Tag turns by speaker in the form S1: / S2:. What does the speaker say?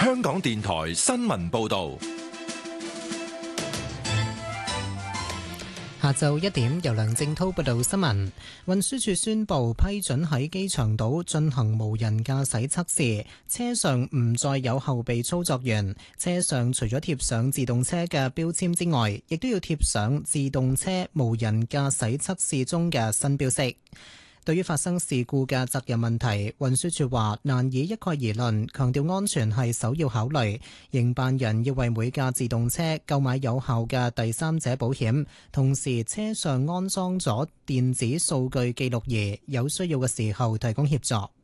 S1: 香港電台新聞報道。
S2: 下晝1點，由梁正滔報道新聞。運輸署宣布批准喺機場島進行無人駕駛測試，車上唔再有後備操作員，車上除咗貼上自動車嘅標籤之外，亦都要貼上自動車無人駕駛測試中嘅新標識。對於發生事故嘅責任問題，運輸署話難以一概而論，強調安全係首要考慮。營辦人要為每架自動車購買有效嘅第三者保險，同時車上安裝咗電子數據記錄儀，有需要嘅時候提供協助。